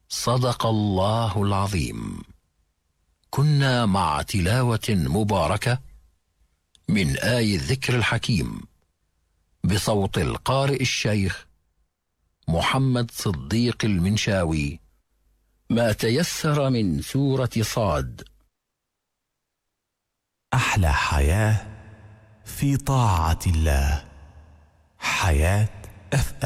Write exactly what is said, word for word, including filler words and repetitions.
صدق الله العظيم. كنا مع تلاوة مباركة من آي الذكر الحكيم بصوت القارئ الشيخ محمد صديق المنشاوي، ما تيسر من سورة صاد. أحلى حياة في طاعة الله، حياة أف